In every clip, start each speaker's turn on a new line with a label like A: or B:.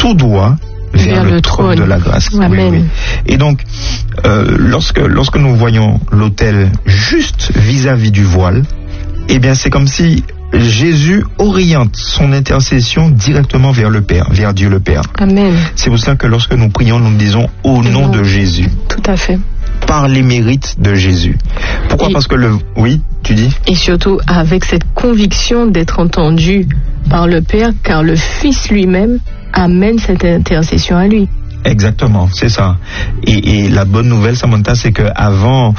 A: tout droit vers le trône de la grâce.
B: Amen.
A: Oui. Et donc, lorsque nous voyons l'autel juste vis-à-vis du voile, eh bien, c'est comme si Jésus oriente son intercession directement vers le Père, vers Dieu le Père.
B: Amen.
A: C'est pour ça que lorsque nous prions, nous disons au nom de Jésus.
B: Tout à fait.
A: Par les mérites de Jésus. Pourquoi ? Parce que Oui, tu dis ?
B: Et surtout avec cette conviction d'être entendu par le Père, car le Fils lui-même amène cette intercession à lui.
A: Exactement, c'est ça. Et la bonne nouvelle, Samantha, c'est que avant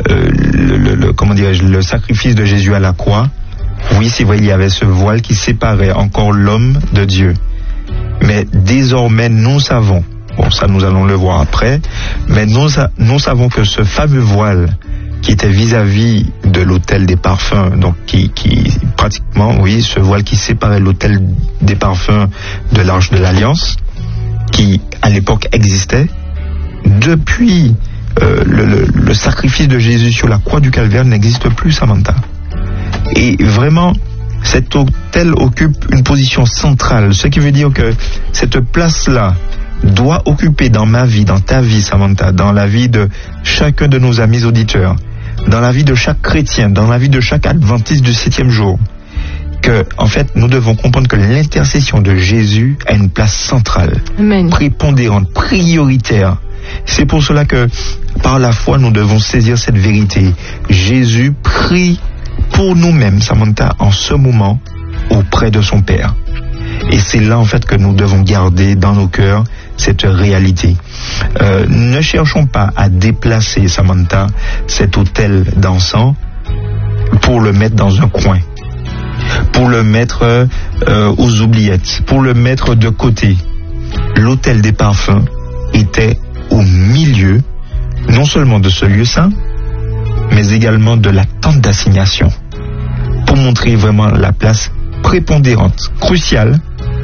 A: le sacrifice de Jésus à la croix, oui, c'est vrai, il y avait ce voile qui séparait encore l'homme de Dieu. Mais désormais, nous savons, bon, ça nous allons le voir après, mais nous savons que ce fameux voile qui était vis-à-vis de l'autel des parfums, donc qui pratiquement, oui, ce voile qui séparait l'autel des parfums de l'Arche de l'Alliance, qui à l'époque existait, depuis le sacrifice de Jésus sur la croix du Calvaire n'existe plus, Samantha. Et vraiment, cet autel occupe une position centrale, ce qui veut dire que cette place-là doit occuper dans ma vie, dans ta vie, Samantha, dans la vie de chacun de nos amis auditeurs, dans la vie de chaque chrétien, dans la vie de chaque adventiste du 7e jour, que, en fait, nous devons comprendre que l'intercession de Jésus a une place centrale,
B: Amen.
A: Prépondérante, prioritaire. C'est pour cela que, par la foi, nous devons saisir cette vérité. Jésus prie pour nous-mêmes, Samantha, en ce moment, auprès de son Père. Et c'est là, en fait, que nous devons garder dans nos cœurs cette réalité. Ne cherchons pas à déplacer, Samantha, cet autel d'encens pour le mettre dans un coin, pour le mettre aux oubliettes, pour le mettre de côté. L'autel des parfums était au milieu, non seulement de ce lieu saint, mais également de la tente d'assignation, pour montrer vraiment la place prépondérante, cruciale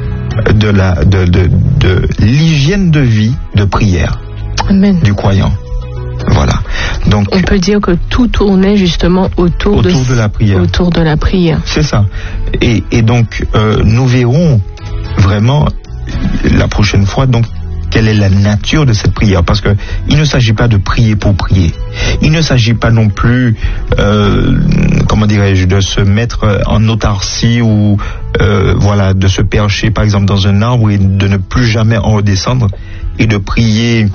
A: de l'hygiène de vie de prière.
B: Amen.
A: Du croyant. Voilà. Donc,
B: on peut dire que tout tournait justement autour de
A: la prière.
B: Autour de la prière.
A: C'est ça. Et donc, nous verrons vraiment la prochaine fois donc quelle est la nature de cette prière, parce que il ne s'agit pas de prier pour prier. Il ne s'agit pas non plus, de se mettre en autarcie ou voilà, de se percher par exemple dans un arbre et de ne plus jamais en redescendre et de prier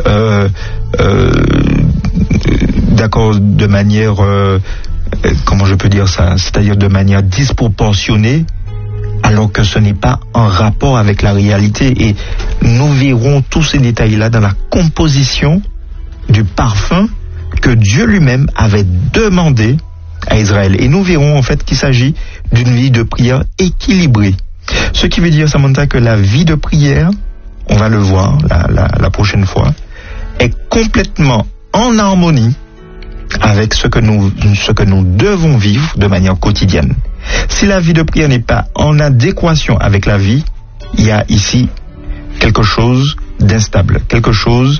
A: d'accord, de manière comment je peux dire ça, c'est-à-dire de manière disproportionnée, alors que ce n'est pas en rapport avec la réalité. Et nous verrons tous ces détails-là dans la composition du parfum que Dieu lui-même avait demandé à Israël. Et nous verrons en fait qu'il s'agit d'une vie de prière équilibrée. Ce qui veut dire, Samantha, que la vie de prière, on va le voir la prochaine fois, est complètement en harmonie avec ce que nous devons vivre de manière quotidienne. Si la vie de prière n'est pas en adéquation avec la vie, il y a ici quelque chose d'instable, quelque chose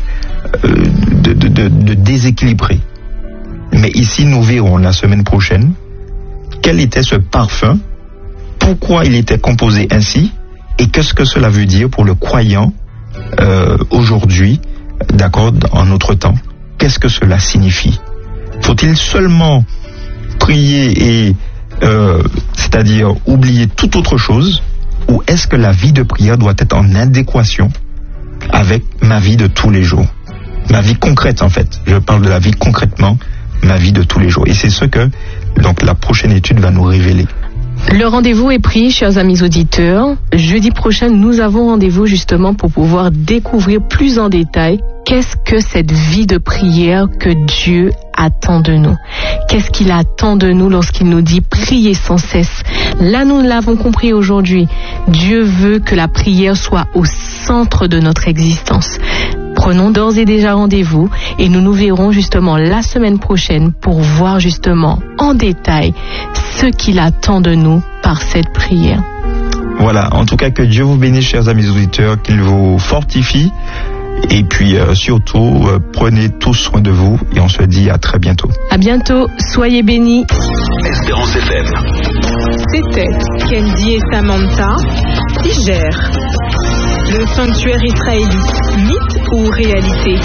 A: de déséquilibré. Mais ici, nous verrons la semaine prochaine quel était ce parfum, pourquoi il était composé ainsi, et qu'est-ce que cela veut dire pour le croyant aujourd'hui, d'accord, en notre temps. Qu'est-ce que cela signifie? Faut-il seulement prier et c'est-à-dire oublier toute autre chose, ou est-ce que la vie de prière doit être en adéquation avec ma vie de tous les jours, ma vie concrète en fait, je parle de la vie concrètement, ma vie de tous les jours, et c'est ce que donc la prochaine étude va nous révéler.
B: Le rendez-vous est pris, chers amis auditeurs. Jeudi prochain, nous avons rendez-vous justement pour pouvoir découvrir plus en détail qu'est-ce que cette vie de prière que Dieu attend de nous. Qu'est-ce qu'il attend de nous lorsqu'il nous dit prier sans cesse. Là, nous l'avons compris aujourd'hui. Dieu veut que la prière soit au centre de notre existence. Prenons d'ores et déjà rendez-vous et nous nous verrons justement la semaine prochaine pour voir justement en détail ce qu'il attend de nous par cette prière.
A: Voilà, en tout cas que Dieu vous bénisse, chers amis auditeurs, qu'il vous fortifie et puis surtout prenez tous soin de vous et on se dit à très bientôt.
B: À bientôt, soyez bénis.
C: Espérance FM.
D: C'était Kenzie et Samantha qui gèrent.
B: Le sanctuaire israélite, mythe ou réalité?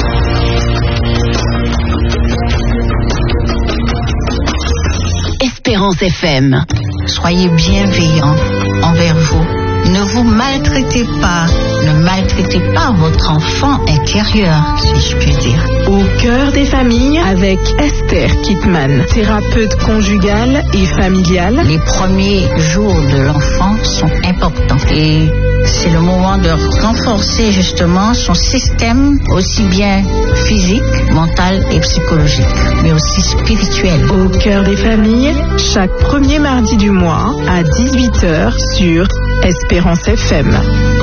C: Espérance FM. Soyez bienveillants envers vous. Ne vous maltraitez pas. Ne maltraitez pas votre enfant intérieur, si je puis dire.
B: Au cœur des familles avec Esther Kittman, thérapeute conjugale et familiale.
C: Les premiers jours de l'enfant sont importants et c'est le moment de renforcer justement son système aussi bien physique, mental et psychologique, mais aussi spirituel.
B: Au cœur des familles, chaque premier mardi du mois à 18h sur Espérance FM.